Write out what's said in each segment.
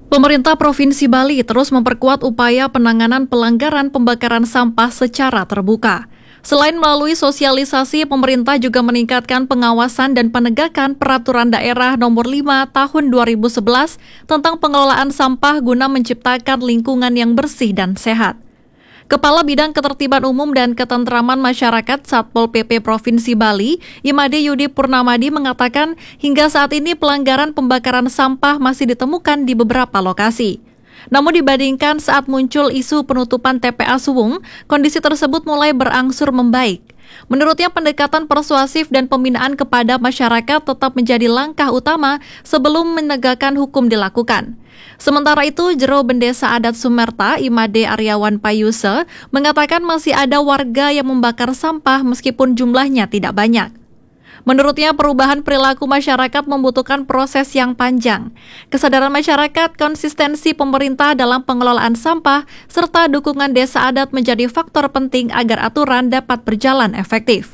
Pemerintah Provinsi Bali terus memperkuat upaya penanganan pelanggaran pembakaran sampah secara terbuka. Selain melalui sosialisasi, pemerintah juga meningkatkan pengawasan dan penegakan Peraturan Daerah Nomor 5 Tahun 2011 tentang pengelolaan sampah guna menciptakan lingkungan yang bersih dan sehat. Kepala Bidang Ketertiban Umum dan Ketentraman Masyarakat Satpol PP Provinsi Bali, Imade Yudi Purnamadi mengatakan hingga saat ini pelanggaran pembakaran sampah masih ditemukan di beberapa lokasi. Namun dibandingkan saat muncul isu penutupan TPA Suwung, kondisi tersebut mulai berangsur membaik. Menurutnya pendekatan persuasif dan pembinaan kepada masyarakat tetap menjadi langkah utama sebelum menegakkan hukum dilakukan. Sementara itu, Jero Bendesa Adat Sumerta, Imade Aryawan Payuse, mengatakan masih ada warga yang membakar sampah meskipun jumlahnya tidak banyak. Menurutnya, perubahan perilaku masyarakat membutuhkan proses yang panjang. Kesadaran masyarakat, konsistensi pemerintah dalam pengelolaan sampah, serta dukungan desa adat menjadi faktor penting agar aturan dapat berjalan efektif.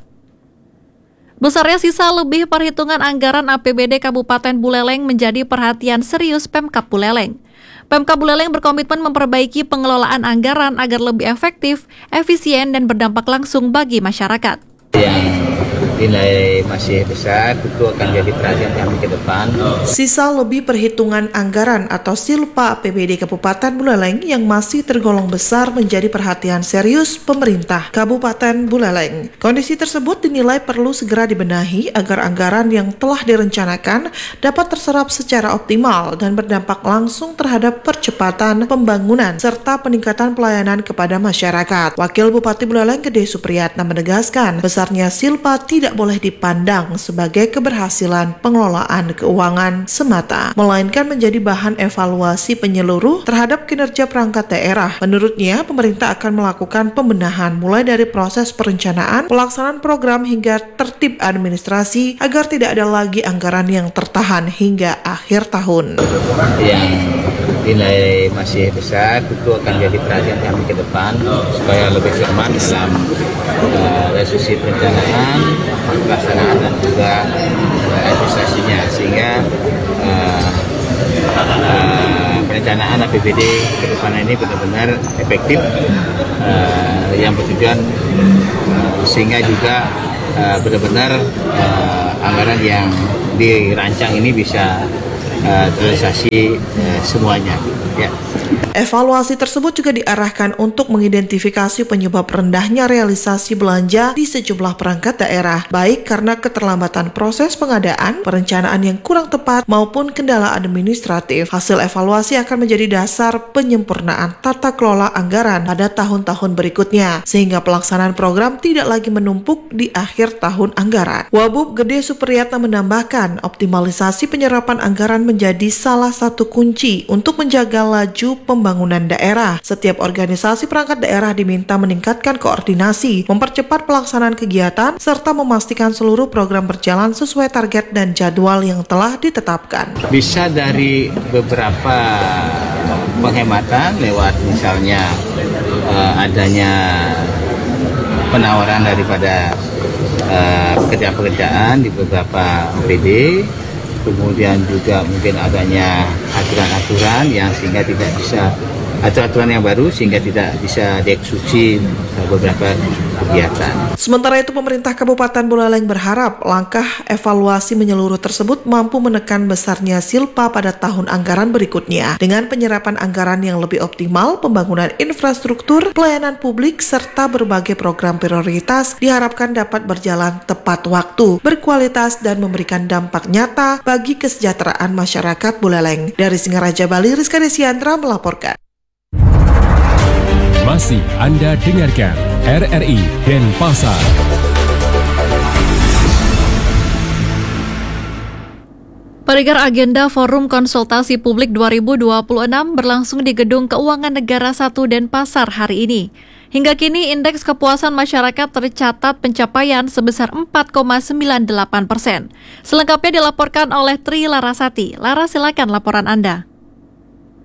Besarnya sisa lebih perhitungan anggaran APBD Kabupaten Buleleng menjadi perhatian serius Pemkab Buleleng. Pemkab Buleleng berkomitmen memperbaiki pengelolaan anggaran agar lebih efektif, efisien, dan berdampak langsung bagi masyarakat. Yang nilai masih besar, itu akan jadi perhatian kami ke depan. Sisa lebih perhitungan anggaran atau silpa APBD Kabupaten Buleleng yang masih tergolong besar menjadi perhatian serius pemerintah Kabupaten Buleleng. Kondisi tersebut dinilai perlu segera dibenahi agar anggaran yang telah direncanakan dapat terserap secara optimal dan berdampak langsung terhadap percepatan pembangunan serta peningkatan pelayanan kepada masyarakat. Wakil Bupati Buleleng Gede Supriyatna menegaskan, besarnya silpa tidak boleh dipandang sebagai keberhasilan pengelolaan keuangan semata, melainkan menjadi bahan evaluasi penyeluruh terhadap kinerja perangkat daerah. Menurutnya, pemerintah akan melakukan pembenahan mulai dari proses perencanaan, pelaksanaan program hingga tertib administrasi agar tidak ada lagi anggaran yang tertahan hingga akhir tahun. Yang nilai masih besar, itu akan jadi perhatian kami ke depan supaya lebih cermat dalam dari sisi perencanaan, pelaksanaan dan juga administrasinya, sehingga perencanaan APBD ke depan ini benar-benar efektif, yang bertujuan sehingga juga benar-benar anggaran yang dirancang ini bisa terrealisasi semuanya. Ya. Evaluasi tersebut juga diarahkan untuk mengidentifikasi penyebab rendahnya realisasi belanja di sejumlah perangkat daerah, baik karena keterlambatan proses pengadaan, perencanaan yang kurang tepat, maupun kendala administratif. Hasil evaluasi akan menjadi dasar penyempurnaan tata kelola anggaran pada tahun-tahun berikutnya, sehingga pelaksanaan program tidak lagi menumpuk di akhir tahun anggaran. Wabub Gede Supriyatna menambahkan, optimalisasi penyerapan anggaran menjadi salah satu kunci untuk menjaga laju pembangunan daerah. Setiap organisasi perangkat daerah diminta meningkatkan koordinasi, mempercepat pelaksanaan kegiatan, serta memastikan seluruh program berjalan sesuai target dan jadwal yang telah ditetapkan. Bisa dari beberapa penghematan lewat misalnya adanya penawaran daripada pekerjaan-pekerjaan di beberapa OPD, kemudian juga mungkin adanya aturan-aturan yang sehingga tidak bisa, aturan yang baru sehingga tidak bisa dieksekusi beberapa kegiatan. Sementara itu, pemerintah Kabupaten Buleleng berharap langkah evaluasi menyeluruh tersebut mampu menekan besarnya silpa pada tahun anggaran berikutnya. Dengan penyerapan anggaran yang lebih optimal, pembangunan infrastruktur, pelayanan publik, serta berbagai program prioritas diharapkan dapat berjalan tepat waktu, berkualitas, dan memberikan dampak nyata bagi kesejahteraan masyarakat Buleleng. Dari Singaraja, Bali, Rizka Desiandra melaporkan. Masih Anda dengarkan RRI Denpasar. Pendengar, agenda Forum Konsultasi Publik 2026 berlangsung di Gedung Keuangan Negara 1 Denpasar hari ini. Hingga kini indeks kepuasan masyarakat tercatat pencapaian sebesar 4,98%. Selengkapnya dilaporkan oleh Tri Larasati. Lara, silakan laporan Anda.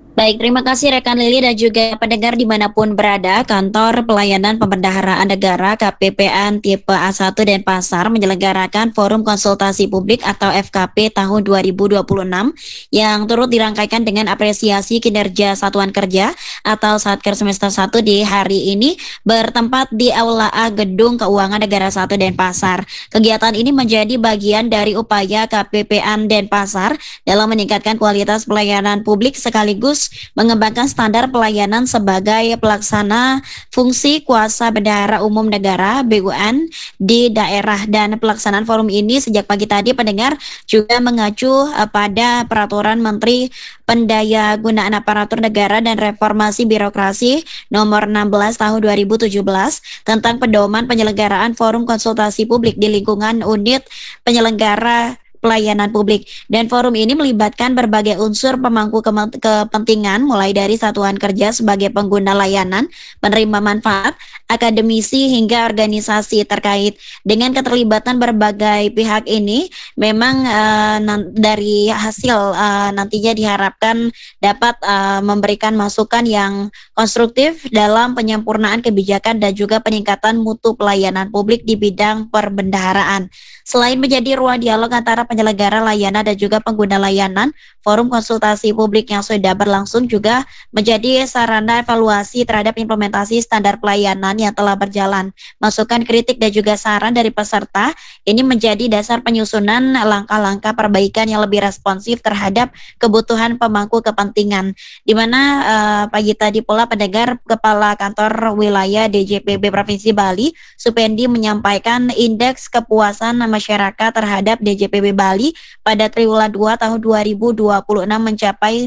Baik, terima kasih rekan Lili dan juga pendengar dimanapun berada. Kantor Pelayanan Pembendaharaan Negara KPPN tipe A1 Denpasar menyelenggarakan Forum Konsultasi Publik atau FKP tahun 2026 yang turut dirangkaikan dengan apresiasi kinerja Satuan Kerja atau Satker semester 1 di hari ini bertempat di Aula A Gedung Keuangan Negara 1 Denpasar. Kegiatan ini menjadi bagian dari upaya KPPN Denpasar dalam meningkatkan kualitas pelayanan publik sekaligus mengembangkan standar pelayanan sebagai pelaksana fungsi kuasa bendahara umum negara BUN di daerah. Dan pelaksanaan forum ini sejak pagi tadi pendengar juga mengacu pada peraturan Menteri Pendayagunaan Aparatur Negara dan Reformasi Birokrasi nomor 16 tahun 2017 tentang pedoman penyelenggaraan forum konsultasi publik di lingkungan unit penyelenggara pelayanan publik. Dan forum ini melibatkan berbagai unsur pemangku kepentingan mulai dari satuan kerja sebagai pengguna layanan, penerima manfaat, akademisi hingga organisasi terkait. Dengan keterlibatan berbagai pihak ini memang dari hasil nantinya diharapkan dapat memberikan masukan yang konstruktif dalam penyempurnaan kebijakan dan juga peningkatan mutu pelayanan publik di bidang perbendaharaan. Selain menjadi ruang dialog antara penyelenggara layanan dan juga pengguna layanan, forum konsultasi publik yang sudah berlangsung juga menjadi sarana evaluasi terhadap implementasi standar pelayanan yang telah berjalan. Masukan, kritik, dan juga saran dari peserta ini menjadi dasar penyusunan langkah-langkah perbaikan yang lebih responsif terhadap kebutuhan pemangku kepentingan. Di mana pagi tadi pula pendengar Kepala Kantor Wilayah DJPB Provinsi Bali, Supendi, menyampaikan indeks kepuasan masyarakat terhadap DJPB Bali pada triwulan 2 tahun 2026 mencapai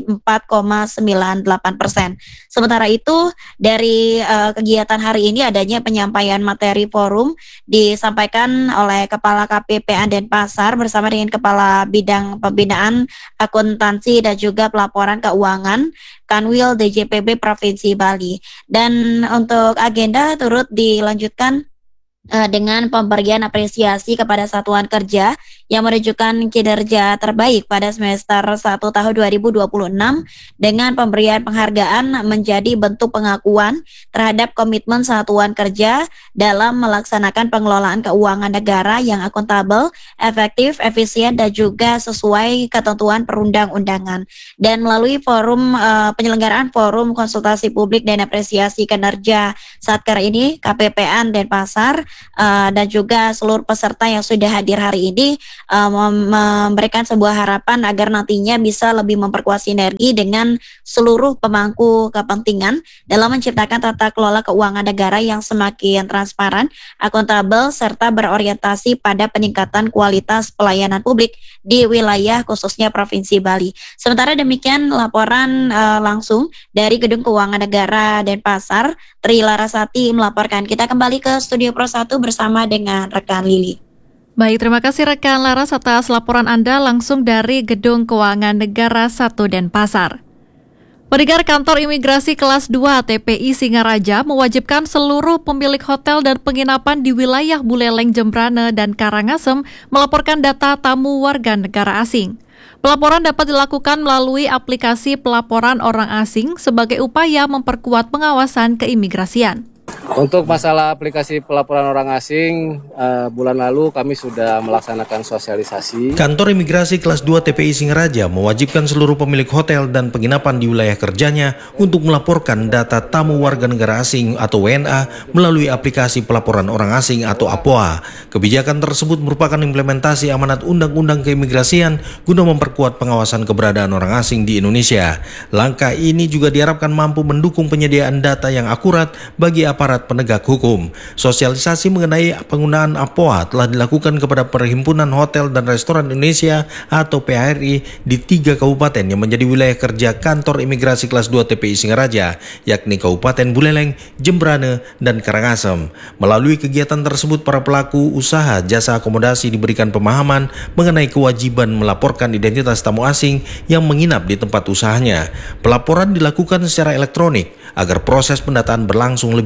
4,98%. Sementara itu dari kegiatan hari ini adanya penyampaian materi forum disampaikan oleh Kepala KPPN Denpasar bersama dengan Kepala Bidang Pembinaan Akuntansi dan juga Pelaporan Keuangan Kanwil DJPB Provinsi Bali. Dan untuk agenda turut dilanjutkan dengan pemberian apresiasi kepada satuan kerja yang menunjukkan kinerja terbaik pada semester 1 tahun 2026 dengan pemberian penghargaan menjadi bentuk pengakuan terhadap komitmen satuan kerja dalam melaksanakan pengelolaan keuangan negara yang akuntabel, efektif, efisien, dan juga sesuai ketentuan perundang-undangan. Dan melalui forum penyelenggaraan forum konsultasi publik dan apresiasi kinerja Satker ini, KPPN Denpasar dan juga seluruh peserta yang sudah hadir hari ini memberikan sebuah harapan agar nantinya bisa lebih memperkuat sinergi dengan seluruh pemangku kepentingan dalam menciptakan tata kelola keuangan negara yang semakin transparan, akuntabel, serta berorientasi pada peningkatan kualitas pelayanan publik di wilayah khususnya Provinsi Bali. Sementara demikian laporan langsung dari Gedung Keuangan Negara Denpasar, Tri Larasati melaporkan. Kita kembali ke Studio Pro 1 bersama dengan rekan Lili. Baik, terima kasih rekan Laras atas laporan Anda langsung dari Gedung Keuangan Negara 1 Denpasar. Pendengar, Kantor Imigrasi Kelas 2 TPI Singaraja mewajibkan seluruh pemilik hotel dan penginapan di wilayah Buleleng, Jembrane, dan Karangasem melaporkan data tamu warga negara asing. Pelaporan dapat dilakukan melalui aplikasi pelaporan orang asing sebagai upaya memperkuat pengawasan keimigrasian. Untuk masalah aplikasi pelaporan orang asing, bulan lalu kami sudah melaksanakan sosialisasi. Kantor Imigrasi Kelas 2 TPI Singaraja mewajibkan seluruh pemilik hotel dan penginapan di wilayah kerjanya untuk melaporkan data tamu warga negara asing atau WNA melalui aplikasi pelaporan orang asing atau APOA. Kebijakan tersebut merupakan implementasi amanat Undang-Undang Keimigrasian guna memperkuat pengawasan keberadaan orang asing di Indonesia. Langkah ini juga diharapkan mampu mendukung penyediaan data yang akurat bagi aparat penegak hukum. Sosialisasi mengenai penggunaan APOA telah dilakukan kepada Perhimpunan Hotel dan Restoran Indonesia atau PHRI di 3 kabupaten yang menjadi wilayah kerja Kantor Imigrasi Kelas 2 TPI Singaraja, yakni Kabupaten Buleleng, Jembrane, dan Karangasem. Melalui kegiatan tersebut, para pelaku usaha jasa akomodasi diberikan pemahaman mengenai kewajiban melaporkan identitas tamu asing yang menginap di tempat usahanya. Pelaporan dilakukan secara elektronik agar proses pendataan berlangsung lebih cepat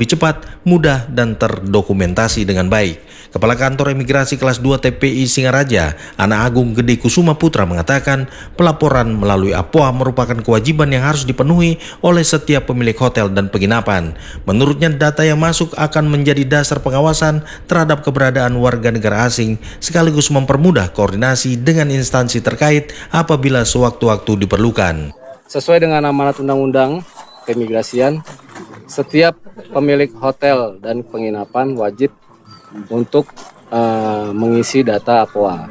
mudah, dan terdokumentasi dengan baik. Kepala Kantor Imigrasi Kelas 2 TPI Singaraja, Ana Agung Gede Kusuma Putra mengatakan, pelaporan melalui APOA merupakan kewajiban yang harus dipenuhi oleh setiap pemilik hotel dan penginapan. Menurutnya, data yang masuk akan menjadi dasar pengawasan terhadap keberadaan warga negara asing, sekaligus mempermudah koordinasi dengan instansi terkait apabila sewaktu-waktu diperlukan. Sesuai dengan amanat Undang-Undang Keimigrasian, setiap pemilik hotel dan penginapan wajib untuk mengisi data APOA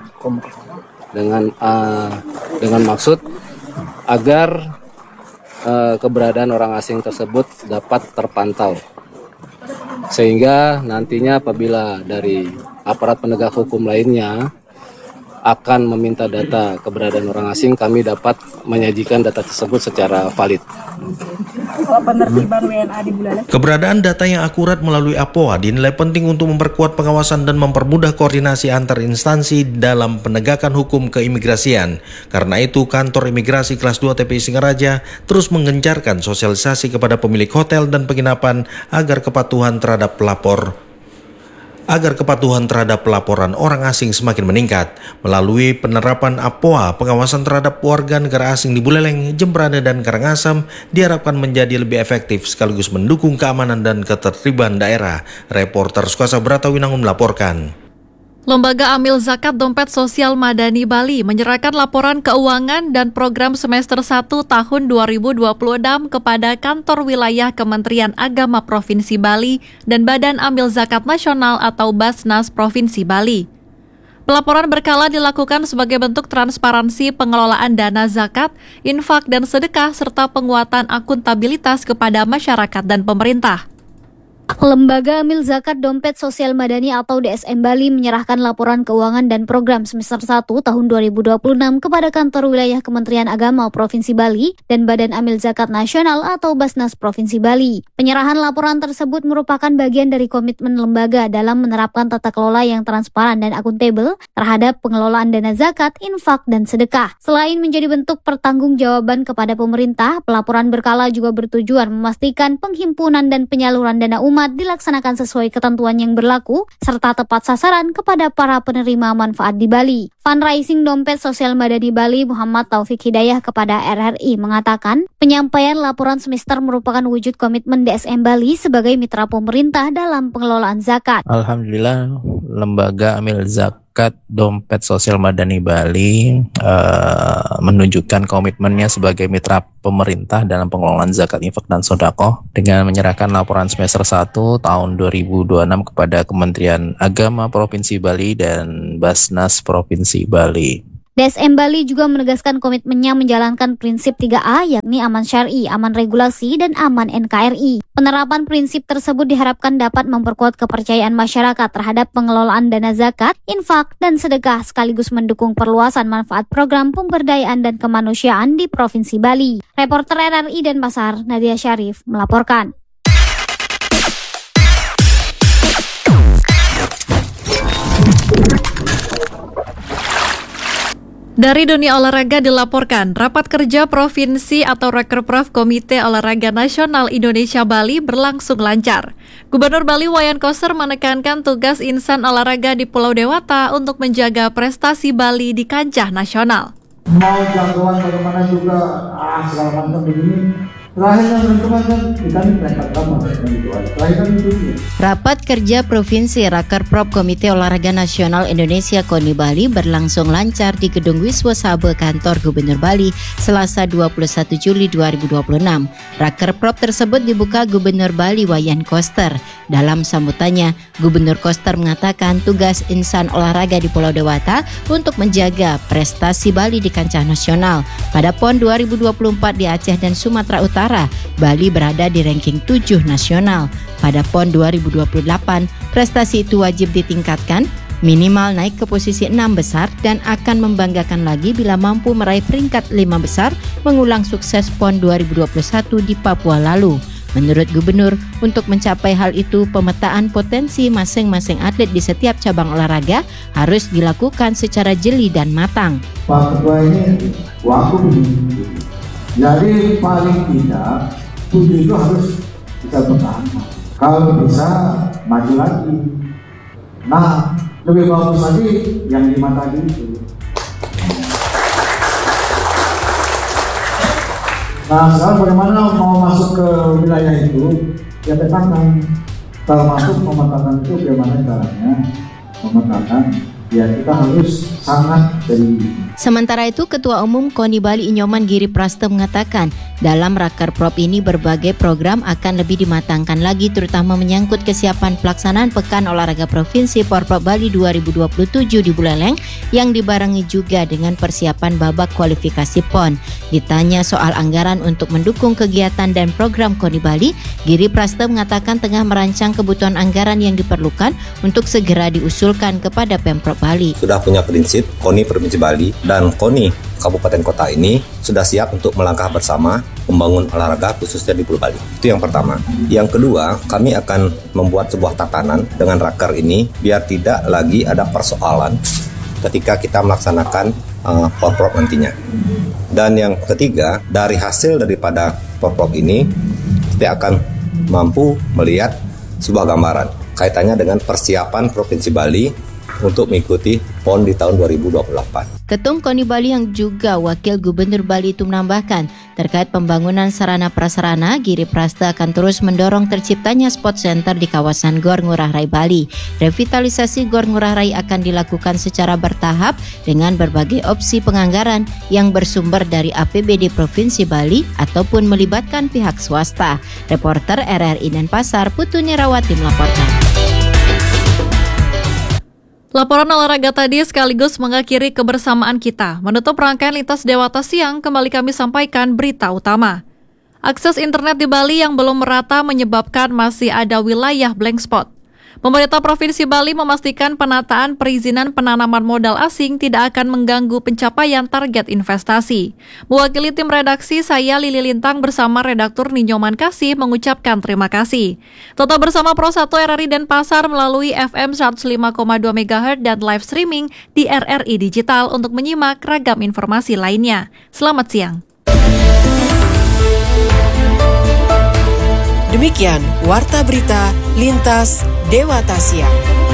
dengan maksud agar keberadaan orang asing tersebut dapat terpantau, sehingga nantinya apabila dari aparat penegak hukum lainnya akan meminta data keberadaan orang asing, kami dapat menyajikan data tersebut secara valid. Penertiban WNA di Buleleng. Keberadaan data yang akurat melalui APOA dinilai penting untuk memperkuat pengawasan dan mempermudah koordinasi antar instansi dalam penegakan hukum keimigrasian. Karena itu, Kantor Imigrasi Kelas 2 TPI Singaraja terus menggencarkan sosialisasi kepada pemilik hotel dan penginapan agar kepatuhan terhadap pelaporan orang asing semakin meningkat. Melalui penerapan APOA, pengawasan terhadap warga negara asing di Buleleng, Jembrana, dan Karangasem diharapkan menjadi lebih efektif sekaligus mendukung keamanan dan ketertiban daerah. Reporter Sukasa Bratawinangun melaporkan. Lembaga Amil Zakat Dompet Sosial Madani Bali menyerahkan laporan keuangan dan program semester 1 tahun 2026 kepada Kantor Wilayah Kementerian Agama Provinsi Bali dan Badan Amil Zakat Nasional atau Basnas Provinsi Bali. Pelaporan berkala dilakukan sebagai bentuk transparansi pengelolaan dana zakat, infak, dan sedekah serta penguatan akuntabilitas kepada masyarakat dan pemerintah. Lembaga Amil Zakat Dompet Sosial Madani atau DSM Bali menyerahkan laporan keuangan dan program semester 1 tahun 2026 kepada Kantor Wilayah Kementerian Agama Provinsi Bali dan Badan Amil Zakat Nasional atau Basnas Provinsi Bali. Penyerahan laporan tersebut merupakan bagian dari komitmen lembaga dalam menerapkan tata kelola yang transparan dan akuntabel terhadap pengelolaan dana zakat, infak, dan sedekah. Selain menjadi bentuk pertanggungjawaban kepada pemerintah, pelaporan berkala juga bertujuan memastikan penghimpunan dan penyaluran dana umat dilaksanakan sesuai ketentuan yang berlaku serta tepat sasaran kepada para penerima manfaat di Bali. Fundraising Dompet Sosial Madani Bali Muhammad Taufik Hidayah kepada RRI mengatakan, penyampaian laporan semester merupakan wujud komitmen DSM Bali sebagai mitra pemerintah dalam pengelolaan zakat. Alhamdulillah, Lembaga Amil Zakat Dompet Sosial Madani Bali menunjukkan komitmennya sebagai mitra pemerintah dalam pengelolaan zakat, infak, dan sedekah dengan menyerahkan laporan semester 1 tahun 2026 kepada Kementerian Agama Provinsi Bali dan Basnas Provinsi Bali. DSM Bali juga menegaskan komitmennya menjalankan prinsip 3A yakni aman syar'i, aman regulasi, dan aman NKRI. Penerapan prinsip tersebut diharapkan dapat memperkuat kepercayaan masyarakat terhadap pengelolaan dana zakat, infak, dan sedekah sekaligus mendukung perluasan manfaat program pemberdayaan dan kemanusiaan di Provinsi Bali. Reporter RRI Denpasar, Nadia Syarif, melaporkan. Dari dunia olahraga dilaporkan, rapat kerja provinsi atau Rakerprov Komite Olahraga Nasional Indonesia Bali berlangsung lancar. Gubernur Bali Wayan Koster menekankan tugas insan olahraga di Pulau Dewata untuk menjaga prestasi Bali di kancah nasional. Mau jagoan bagaimana juga, segala macam begini. Rapat kerja Provinsi Rakerprov Komite Olahraga Nasional Indonesia KONI Bali berlangsung lancar di Gedung Wiswa Sabe Kantor Gubernur Bali Selasa 21 Juli 2026. Rakerprov tersebut dibuka Gubernur Bali Wayan Koster. Dalam sambutannya, Gubernur Koster mengatakan tugas insan olahraga di Pulau Dewata untuk menjaga prestasi Bali di kancah nasional. Pada PON 2024 di Aceh dan Sumatera Utara, Bali berada di ranking 7 nasional. Pada PON 2028, prestasi itu wajib ditingkatkan, minimal naik ke posisi 6 besar dan akan membanggakan lagi bila mampu meraih peringkat 5 besar mengulang sukses PON 2021 di Papua lalu. Menurut Gubernur, untuk mencapai hal itu, pemetaan potensi masing-masing atlet di setiap cabang olahraga harus dilakukan secara jeli dan matang. Pak Ketua ini waktu begini. Jadi paling tidak 7 itu harus bisa bertahan. Kalau bisa maju lagi. Nah, lebih bagus lagi yang 5 tadi itu. Nah, sekarang bagaimana mau masuk ke wilayah itu? Ya petakan. Termasuk memetakan itu bagaimana caranya memetakan. Ya kita harus sangat teliti. Sementara itu, Ketua Umum KONI Bali Inyoman Giri Praste mengatakan, dalam Raker Prop ini berbagai program akan lebih dimatangkan lagi, terutama menyangkut kesiapan pelaksanaan Pekan Olahraga Provinsi Porprov Bali 2027 di Buleleng yang dibarengi juga dengan persiapan babak kualifikasi PON. Ditanya soal anggaran untuk mendukung kegiatan dan program KONI Bali, Giri Praste mengatakan tengah merancang kebutuhan anggaran yang diperlukan untuk segera diusulkan kepada Pemprov Bali. Sudah punya prinsip KONI Provinsi Bali dan KONI Kabupaten Kota ini sudah siap untuk melangkah bersama membangun olahraga khususnya di Pulau Bali. Itu yang pertama. Yang kedua, kami akan membuat sebuah tatanan dengan raker ini biar tidak lagi ada persoalan ketika kita melaksanakan Porprov nantinya. Dan yang ketiga, dari hasil daripada Porprov ini kita akan mampu melihat sebuah gambaran kaitannya dengan persiapan Provinsi Bali untuk mengikuti PON di tahun 2028. Ketum KONI Bali yang juga Wakil Gubernur Bali itu menambahkan, terkait pembangunan sarana prasarana, Giri Praste akan terus mendorong terciptanya spot center di kawasan Gor Ngurah Rai Bali. Revitalisasi Gor Ngurah Rai akan dilakukan secara bertahap dengan berbagai opsi penganggaran yang bersumber dari APBD Provinsi Bali ataupun melibatkan pihak swasta. Reporter RRI Denpasar, Putu Nirawati melaporkan. Laporan olahraga tadi sekaligus mengakhiri kebersamaan kita. Menutup rangkaian Lintas Dewata Siang, kembali kami sampaikan berita utama. Akses internet di Bali yang belum merata menyebabkan masih ada wilayah blank spot. Pemerintah Provinsi Bali memastikan penataan perizinan penanaman modal asing tidak akan mengganggu pencapaian target investasi. Mewakili tim redaksi, saya Lili Lintang bersama redaktur Ninyoman Kasih mengucapkan terima kasih. Tetap bersama Pro 1 RRI Denpasar melalui FM 105,2 MHz dan live streaming di RRI Digital untuk menyimak ragam informasi lainnya. Selamat siang. Demikian Warta Berita Lintas Dewata Siang.